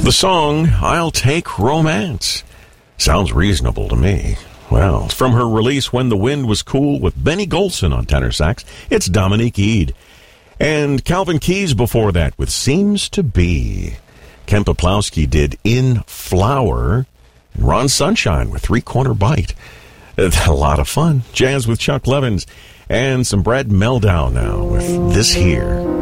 The song, I'll Take Romance. Sounds reasonable to me. Well, from her release When the Wind Was Cool with Benny Golson on tenor sax, it's Dominique Eade. And Calvin Keys before that with Seems to Be. Ken Poplowski did In Flower. And Ron Sunshine with Three Corner Bite. A lot of fun. Jazz with Chuck Levins. And some Brad Meldau now with This Here.